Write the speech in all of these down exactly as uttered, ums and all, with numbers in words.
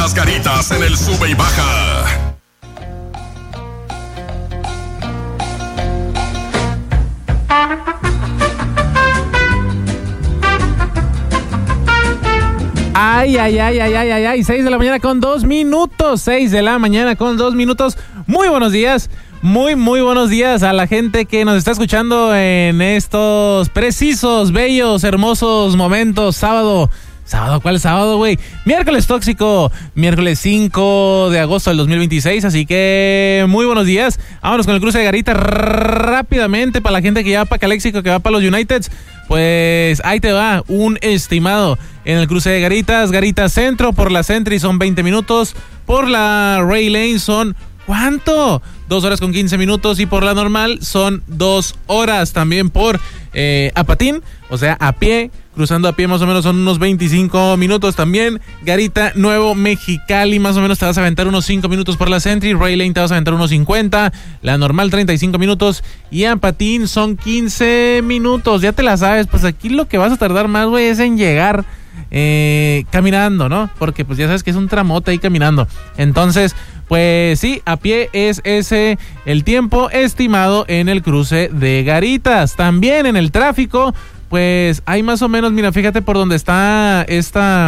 Las Garitas en el Sube y Baja. Ay, ay, ay, ay, ay, ay, ay, seis de la mañana con dos minutos, seis de la mañana con dos minutos. Muy buenos días, muy, muy buenos días a la gente que nos está escuchando en estos precisos, bellos, hermosos momentos. Sábado, sábado, ¿cuál sábado, güey? Miércoles tóxico, miércoles cinco de agosto del dos mil veintiséis, así que muy buenos días. Vámonos con el cruce de Garita rápidamente para la gente que ya va para Caléxico, que va para los Uniteds. Pues ahí te va un estimado en el cruce de Garitas. Garitas Centro, por la Sentry son veinte minutos, por la Ray Lane son ¿cuánto? dos horas con quince minutos y por la normal son dos horas. También por eh, a patín, o sea a pie, cruzando a pie más o menos son unos veinticinco minutos. También Garita Nuevo Mexicali, más o menos te vas a aventar unos cinco minutos por la Sentry. Ray Lane te vas a aventar unos cincuenta, la normal treinta y cinco minutos y a patín son quince minutos. Ya te la sabes, pues aquí lo que vas a tardar más, güey, es en llegar eh, caminando, ¿no? Porque pues ya sabes que es un tramote ahí caminando. Entonces, pues sí, a pie es ese el tiempo estimado en el cruce de Garitas. También en el tráfico, pues hay más o menos, mira, fíjate por donde está esta,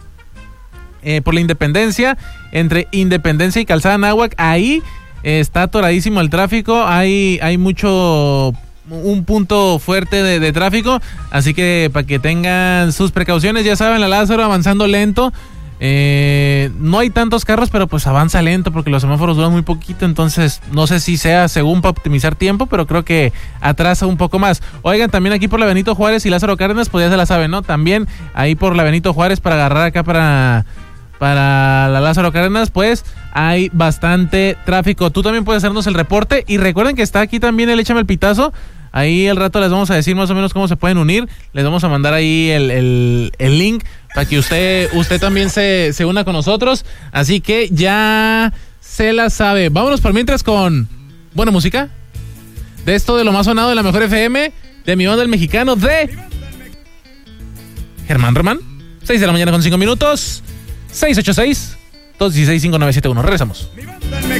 eh, por la Independencia, entre Independencia y Calzada Anáhuac, ahí eh, está atoradísimo el tráfico, hay, hay mucho, un punto fuerte de, de tráfico, así que para que tengan sus precauciones, ya saben, la Lázaro avanzando lento. Eh, no hay tantos carros, pero pues avanza lento porque los semáforos duran muy poquito, entonces no sé si sea según para optimizar tiempo, pero creo que atrasa un poco más. Oigan, también aquí por la Benito Juárez y Lázaro Cárdenas, pues ya se la saben, ¿no? También ahí por la Benito Juárez para agarrar acá para, para la Lázaro Cárdenas, pues hay bastante tráfico. Tú también puedes hacernos el reporte y recuerden que está aquí también el Échame el Pitazo. Ahí al rato les vamos a decir más o menos cómo se pueden unir. Les vamos a mandar ahí el, el, el link para que usted, usted también se, se una con nosotros. Así que ya se la sabe. Vámonos por mientras con buena música. De esto de lo más sonado de la mejor F M, de mi banda el mexicano, de Germán Román. seis de la mañana con cinco minutos. seis ocho seis, dos uno seis, cinco nueve siete uno. Regresamos.